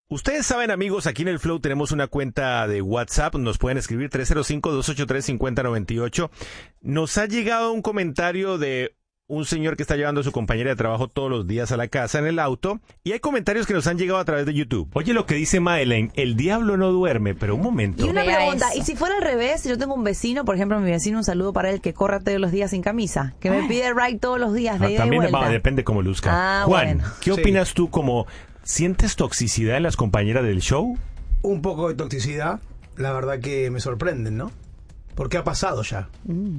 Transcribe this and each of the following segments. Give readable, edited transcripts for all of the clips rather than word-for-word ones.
Ustedes saben, amigos, aquí en el Flow tenemos una cuenta de WhatsApp. Nos pueden escribir 305-283-5098. Nos ha llegado un comentario de un señor que está llevando a su compañera de trabajo todos los días a la casa en el auto. Y hay comentarios que nos han llegado a través de YouTube. Oye lo que dice Madeleine, el diablo no duerme, pero un momento. Y una pregunta, ¿y si fuera al revés? Yo tengo un vecino, por ejemplo, mi vecino, un saludo para él, que corre todos los días sin camisa, que me pide ride todos los días de ida y vuelta. Depende cómo luzca. Juan, bueno. ¿Qué opinas tú como... ¿Sientes toxicidad en las compañeras del show? Un poco de toxicidad, la verdad que me sorprenden, ¿no? Porque ha pasado ya.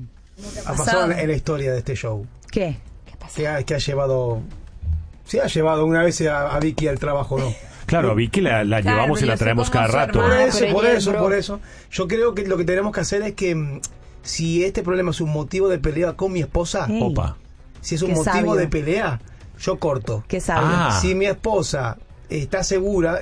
Ha pasado en la historia de este show. ¿Qué? ¿Qué pasó? Que ha llevado... Sí, ha llevado una vez a Vicky al trabajo, ¿no? Claro, a Vicky la llevamos y la traemos cada rato. Por eso. Yo creo que lo que tenemos que hacer es que si este problema es un motivo de pelea con mi esposa, si es un motivo de pelea, yo corto. ¿Qué sabio? Si mi esposa está segura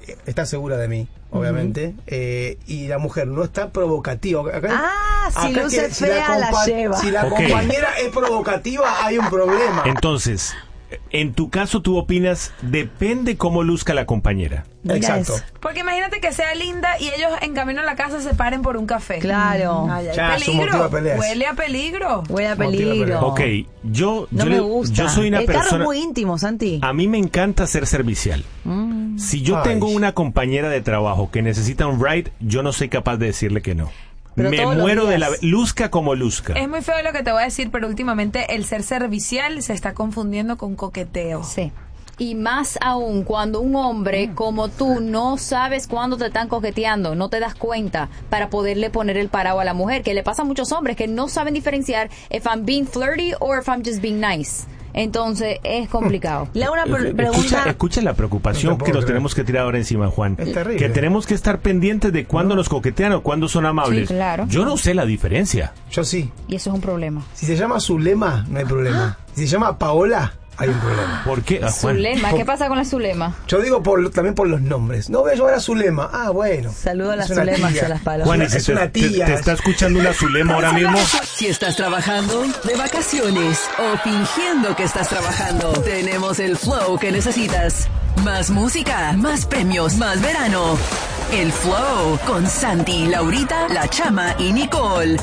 de mí, obviamente, y la mujer no está provocativa. Si luce fea, la lleva. Si la compañera es provocativa, hay un problema. Entonces, en tu caso, tú opinas, depende cómo luzca la compañera. Exacto. Porque imagínate que sea linda y ellos en camino a la casa se paren por un café. Claro. Ya, peligro. Huele a peligro. Huele a peligro. Ok, yo me gusta. Yo soy una persona... El carro es muy íntimo, Santi. A mí me encanta ser servicial. Si yo tengo una compañera de trabajo que necesita un ride, yo no soy capaz de decirle que no. Pero me muero de la... Luzca como luzca. Es muy feo lo que te voy a decir, pero últimamente el ser servicial se está confundiendo con coqueteo. Sí. Y más aún cuando un hombre como tú no sabes cuándo te están coqueteando, no te das cuenta para poderle poner el parado a la mujer, que le pasa a muchos hombres que no saben diferenciar if I'm being flirty or if I'm just being nice. Entonces es complicado. Escucha la preocupación que nos tenemos que tirar ahora encima, Juan. Es terrible. Que tenemos que estar pendientes de cuándo nos coquetean o cuándo son amables. Sí, claro. Yo no sé la diferencia. Yo sí. Y eso es un problema. Si se llama Zulema, no hay problema. Si se llama Paola, hay un problema. ¿Por qué? Juan. Zulema, ¿qué pasa con la Zulema? Yo digo también por los nombres. No voy a llevar a Zulema. Bueno. Saludo a las Zulemas y a las Palas. Juan, es una tía. Te está escuchando una Zulema ahora mismo. Si estás trabajando, de vacaciones o fingiendo que estás trabajando, tenemos el flow que necesitas. Más música, más premios, más verano. El Flow con Santi, Laurita, La Chama y Nicole.